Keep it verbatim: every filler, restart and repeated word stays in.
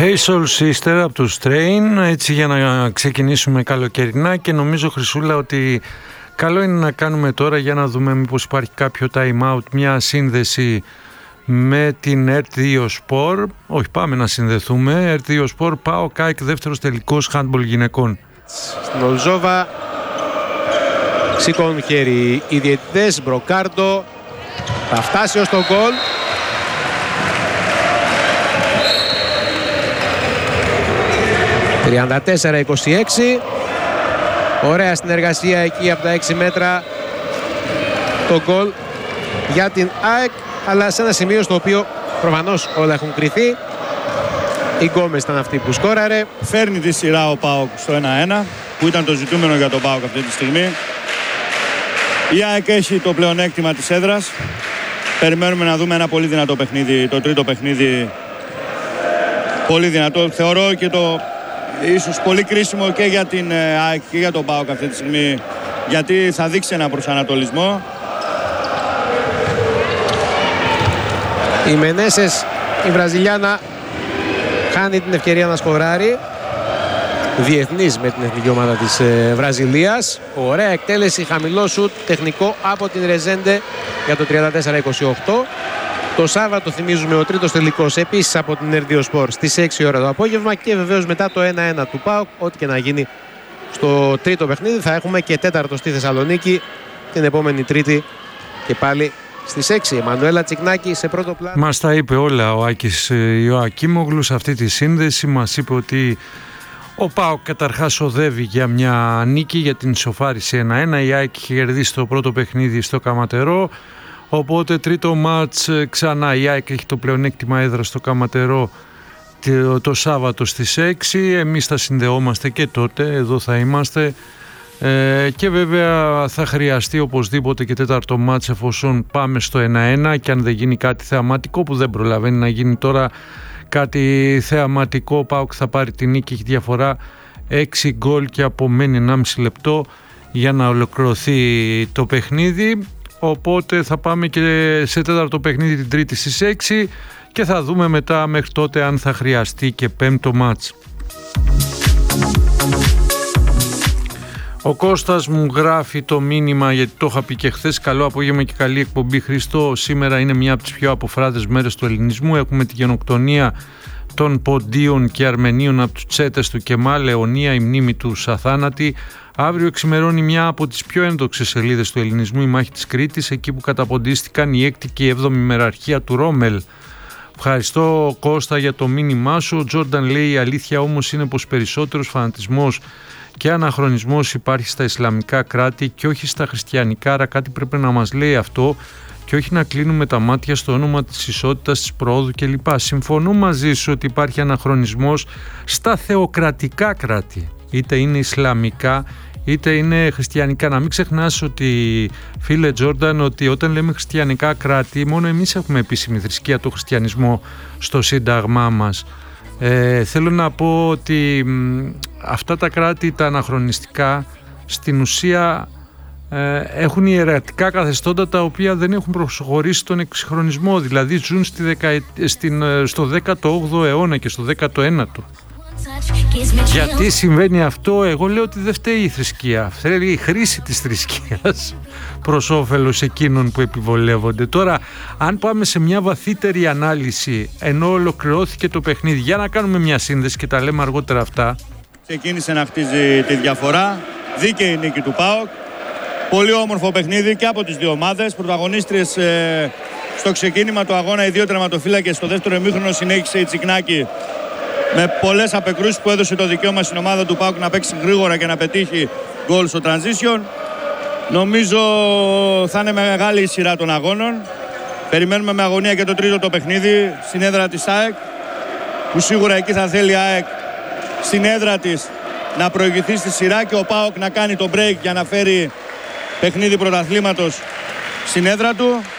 Hey Soul Sister από τους Train, έτσι για να ξεκινήσουμε καλοκαιρινά, και νομίζω, Χρυσούλα, ότι καλό είναι να κάνουμε τώρα για να δούμε μήπως υπάρχει κάποιο time out, μια σύνδεση με την ερ δύο Sport. Όχι, πάμε να συνδεθούμε. ερ δύο Sport, ΠΑΟΚ ΑΕΚ, δεύτερος τελικός handball γυναικών. Στην Ολζόβα σηκώνουν χέρι οι διαιτητές. Μπροκάρντο θα φτάσει ως το γκολ. τριάντα τέσσερα είκοσι έξι. Ωραία συνεργασία εκεί από τα έξι μέτρα το γκολ για την ΑΕΚ, αλλά σε ένα σημείο στο οποίο προφανώς όλα έχουν κρυθεί. Η Γκόμες ήταν αυτή που σκόραρε. Φέρνει τη σειρά ο ΠΑΟΚ στο ένα ένα, που ήταν το ζητούμενο για τον ΠΑΟΚ αυτή τη στιγμή. Η ΑΕΚ έχει το πλεονέκτημα της έδρας. Περιμένουμε να δούμε ένα πολύ δυνατό παιχνίδι, το τρίτο παιχνίδι. Πολύ δυνατό. Θεωρώ και το ίσως πολύ κρίσιμο και για την ΑΕΚ και για τον ΠΑΟΚ αυτή τη στιγμή, γιατί θα δείξει ένα προσανατολισμό. Η Μενέσες, η Βραζιλιάνα, χάνει την ευκαιρία να σκοράρει. Διεθνής με την εθνική ομάδα της ε, Βραζιλίας. Ωραία εκτέλεση, χαμηλό σουτ, τεχνικό από την Ρεζέντε για το τριάντα τέσσερα είκοσι οκτώ. Το Σάββατο, θυμίζουμε, ο τρίτος τελικός επίσης από την ερ δύο Sport στις έξι ώρα το απόγευμα, και βεβαίως μετά το ένα ένα του ΠΑΟΚ. Ό,τι και να γίνει στο τρίτο παιχνίδι, θα έχουμε και τέταρτο στη Θεσσαλονίκη την επόμενη Τρίτη και πάλι στις έξι. Η Μανουέλα Τσικνάκη σε πρώτο πλάνο. Μας τα είπε όλα ο Άκης Ιωακίμογλου σε αυτή τη σύνδεση. Μας είπε ότι ο ΠΑΟΚ καταρχάς οδεύει για μια νίκη, για την ισοφάριση ένα ένα. Η ΑΕΚ είχε κερδίσει το πρώτο παιχνίδι στο Καματερό. Οπότε τρίτο μάτς ξανά η ΑΕΚ έχει το πλεονέκτημα έδρα στο Καματερό το, το Σάββατο στις έξι. Εμείς θα συνδεόμαστε και τότε, εδώ θα είμαστε. Ε, και βέβαια θα χρειαστεί οπωσδήποτε και τέταρτο μάτς, εφόσον πάμε στο ένα ένα, και αν δεν γίνει κάτι θεαματικό, που δεν προλαβαίνει να γίνει τώρα κάτι θεαματικό, ο ΠΑΟΚ θα πάρει την νίκη. Έχει διαφορά έξι γκολ και απομένει ενάμιση λεπτό για να ολοκληρωθεί το παιχνίδι. Οπότε θα πάμε και σε τέταρτο παιχνίδι την Τρίτη στις έξι και θα δούμε μετά μέχρι τότε αν θα χρειαστεί και πέμπτο μάτς. Ο Κώστας μου γράφει το μήνυμα, γιατί το είχα πει και χθες. Καλό απόγευμα και καλή εκπομπή, Χριστό. Σήμερα είναι μια από τις πιο αποφράδες μέρες του ελληνισμού. Έχουμε τη γενοκτονία των Ποντίων και Αρμενίων από τους τσέτες του Κεμάλ, αιωνία η μνήμη του αθάνατη. Αύριο εξημερώνει μια από τις πιο ένδοξες σελίδες του ελληνισμού, η μάχη της Κρήτης, εκεί που καταποντίστηκαν η έκτη και η έβδομη μεραρχία του Ρόμελ. Ευχαριστώ, Κώστα, για το μήνυμά σου. Ο Τζόρνταν λέει: η αλήθεια όμως είναι πως περισσότερος φανατισμός και αναχρονισμός υπάρχει στα Ισλαμικά κράτη και όχι στα χριστιανικά, άρα κάτι πρέπει να μας λέει αυτό και όχι να κλείνουμε τα μάτια στο όνομα της ισότητας, της προόδου κλπ. Συμφωνώ μαζί σου ότι υπάρχει αναχρονισμός στα θεοκρατικά κράτη, είτε είναι Ισλαμικά είτε είναι χριστιανικά. Να μην ξεχνάς ότι, φίλε Τζόρνταν, ότι όταν λέμε χριστιανικά κράτη, μόνο εμείς έχουμε επίσημη θρησκεία, το χριστιανισμό, στο σύνταγμά μας. Ε, θέλω να πω ότι μ, αυτά τα κράτη, τα αναχρονιστικά, στην ουσία ε, έχουν ιερατικά καθεστώτα τα οποία δεν έχουν προσχωρήσει στον εξυγχρονισμό, δηλαδή ζουν στη δεκα, στην, στο δέκατο όγδοο αιώνα και στο δέκατο ένατο. Γιατί συμβαίνει αυτό? Εγώ λέω ότι δεν φταίει η θρησκεία, φταίει η χρήση της θρησκείας προς όφελος εκείνων που επιβολεύονται. Τώρα, αν πάμε σε μια βαθύτερη ανάλυση, ενώ ολοκληρώθηκε το παιχνίδι, για να κάνουμε μια σύνδεση και τα λέμε αργότερα αυτά. Ξεκίνησε να χτίζει τη διαφορά, δίκαιη νίκη του ΠΑΟΚ, πολύ όμορφο παιχνίδι και από τις δύο ομάδες, πρωταγωνίστριες ε, στο ξεκίνημα του αγώνα, οι δύο τερματοφύλακες. Στο δεύτερο ημίχρονο συνέχισε η Τσικνάκη με πολλές απεκρούσεις που έδωσε το δικαίωμα στην ομάδα του ΠΑΟΚ να παίξει γρήγορα και να πετύχει γκολ στο transition. Νομίζω θα είναι μεγάλη η σειρά των αγώνων. Περιμένουμε με αγωνία και το τρίτο το παιχνίδι στην έδρα της ΑΕΚ, που σίγουρα εκεί θα θέλει η ΑΕΚ στην έδρα της να προηγηθεί στη σειρά και ο ΠΑΟΚ να κάνει το break για να φέρει παιχνίδι πρωταθλήματος στην έδρα του.